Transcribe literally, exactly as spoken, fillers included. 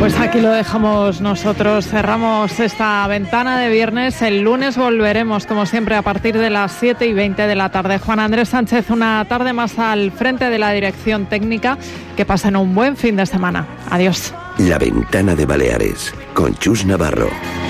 Pues aquí lo dejamos nosotros, cerramos esta ventana de viernes. El lunes volveremos, como siempre, a partir de las siete y veinte de la tarde. Juan Andrés Sánchez, una tarde más al frente de la dirección técnica. Que pasen un buen fin de semana. Adiós. La Ventana de Baleares, con Chus Navarro.